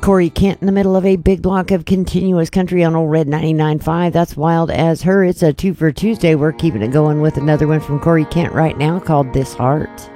Corey Kent in the middle of a big block of continuous country on Old Red 99.5. That's Wild as Her. It's a 2 for Tuesday. We're keeping it going with another one from Corey Kent right now called This Heart.